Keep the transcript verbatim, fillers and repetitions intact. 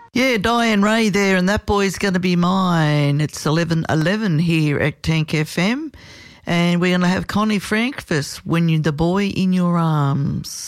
Yeah, Diane Ray there, and that boy's going to be mine. It's eleven eleven here at Tank F M, and we're going to have Connie Frankfus, When You're the Boy in Your Arms.